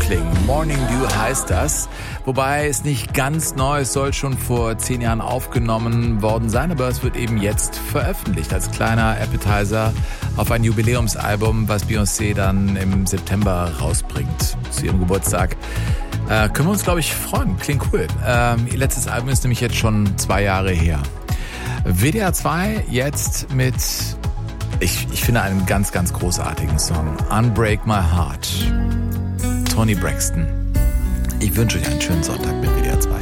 Liebling. Morning Dew heißt das. Wobei es nicht ganz neu, es soll schon vor 10 Jahren aufgenommen worden sein, aber es wird eben jetzt veröffentlicht als kleiner Appetizer auf ein Jubiläumsalbum, was Beyoncé dann im September rausbringt zu ihrem Geburtstag. Können wir uns, glaube ich, freuen. Klingt cool. Ihr letztes Album ist nämlich jetzt schon 2 Jahre her. WDR 2 jetzt mit, ich finde, einen ganz, ganz großartigen Song. Unbreak My Heart. Toni Braxton. Ich wünsche euch einen schönen Sonntag mit WDR 2.